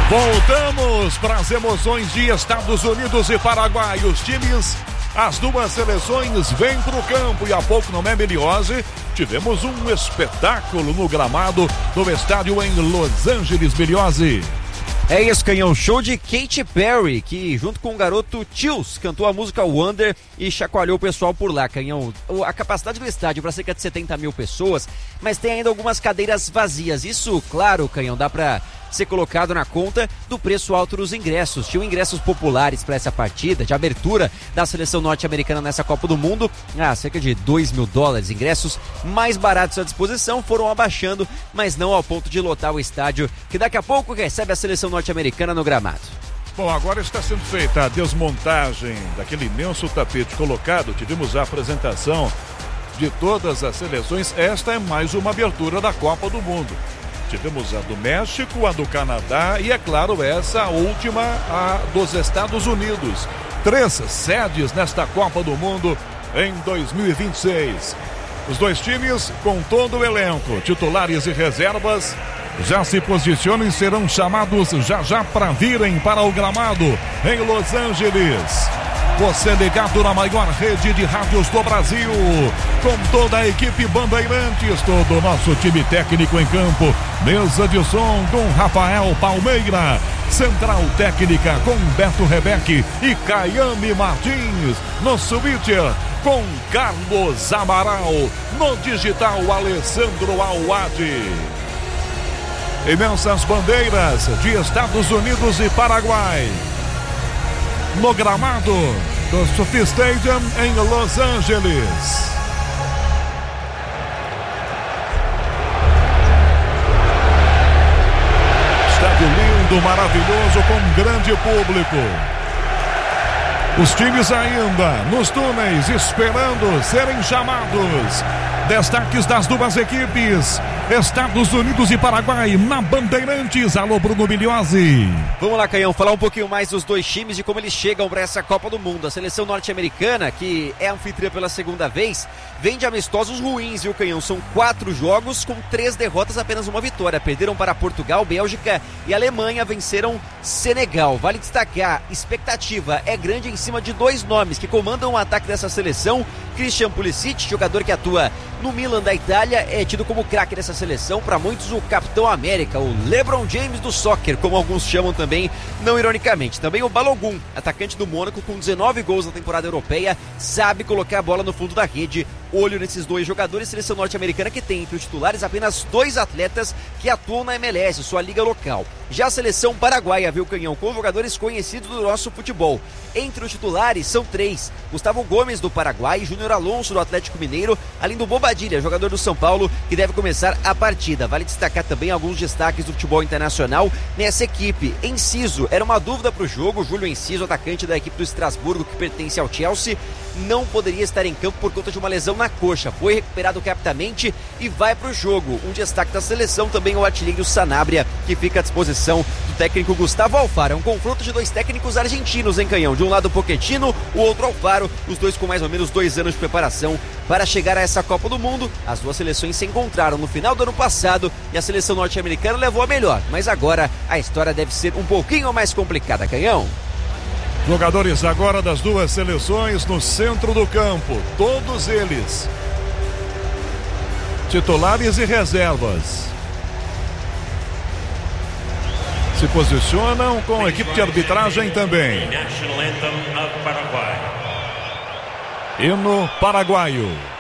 Voltamos para as emoções de Estados Unidos e Paraguai. Os times, as duas seleções vêm para o campo e há pouco no Meliose tivemos um espetáculo no gramado do estádio em Los Angeles, Meliose. É isso, Canhão, show de Katy Perry, que junto com o garoto Chills cantou a música Wonder e chacoalhou o pessoal por lá, Canhão. A capacidade do estádio para cerca de 70 mil pessoas, mas tem ainda algumas cadeiras vazias. Isso, claro, Canhão, dá para ser colocado na conta do preço alto dos ingressos. Tinham ingressos populares para essa partida de abertura da seleção norte-americana nessa Copa do Mundo, cerca de $2.000. Ingressos mais baratos à disposição foram abaixando, mas não ao ponto de lotar o estádio, que daqui a pouco recebe a seleção norte-americana no gramado. Bom, agora está sendo feita a desmontagem daquele imenso tapete colocado. Tivemos a apresentação de todas as seleções. Esta é mais uma abertura da Copa do Mundo. Tivemos a do México, a do Canadá e, é claro, essa última, a dos Estados Unidos. 3 sedes nesta Copa do Mundo em 2026. Os dois times com todo o elenco, titulares e reservas, já se posicionam e serão chamados já para virem para o gramado em Los Angeles. Você ligado na maior rede de rádios do Brasil, com toda a equipe Bandeirantes, todo o nosso time técnico em campo, mesa de som com Rafael Palmeira, central técnica com Beto Rebeque e Caiane Martins, no switcher com Carlos Amaral, no digital Alessandro Awad. Imensas bandeiras de Estados Unidos e Paraguai no gramado do Sophie Stadium em Los Angeles. Estádio lindo, maravilhoso, com grande público. Os times ainda nos túneis esperando serem chamados. Destaques das duas equipes, Estados Unidos e Paraguai na Bandeirantes. Alô, Bruno Meliose. Vamos lá, Canhão, falar um pouquinho mais dos dois times e como eles chegam para essa Copa do Mundo. A seleção norte-americana, que é anfitriã pela segunda vez, vem de amistosos ruins, viu, Canhão? São 4 jogos com 3 derrotas, apenas uma vitória. Perderam para Portugal, Bélgica e Alemanha, venceram Senegal. Vale destacar, expectativa é grande em cima de 2 nomes que comandam o ataque dessa seleção. Christian Pulisic, jogador que atua no Milan da Itália, é tido como craque dessa seleção, para muitos o Capitão América, o LeBron James do soccer, como alguns chamam também, não ironicamente. Também o Balogun, atacante do Mônaco, com 19 gols na temporada europeia, sabe colocar a bola no fundo da rede. Olho nesses 2 jogadores, seleção norte-americana que tem entre os titulares apenas 2 atletas que atuam na MLS, sua liga local. Já a seleção paraguaia, viu, Canhão, com jogadores conhecidos do nosso futebol. Entre os titulares são 3, Gustavo Gomes do Paraguai, Júnior Alonso do Atlético Mineiro, além do Bobadilla, jogador do São Paulo, que deve começar a partida. Vale destacar também alguns destaques do futebol internacional nessa equipe. Enciso, era uma dúvida para o jogo, Júlio Enciso, atacante da equipe do Estrasburgo, que pertence ao Chelsea, não poderia estar em campo por conta de uma lesão na coxa, foi recuperado rapidamente e vai para o jogo. Um destaque da seleção também o artilheiro Sanabria, que fica à disposição do técnico Gustavo Alfaro. É um confronto de 2 técnicos argentinos, hein, Canhão? De um lado o Pochettino, o outro Alfaro, os 2 com mais ou menos 2 anos de preparação para chegar a essa Copa do Mundo. As duas seleções se encontraram no final do ano passado e a seleção norte-americana levou a melhor, mas agora a história deve ser um pouquinho mais complicada, Canhão. Jogadores agora das duas seleções no centro do campo, todos eles titulares e reservas. Se posicionam com a equipe de arbitragem também. Hino paraguaio.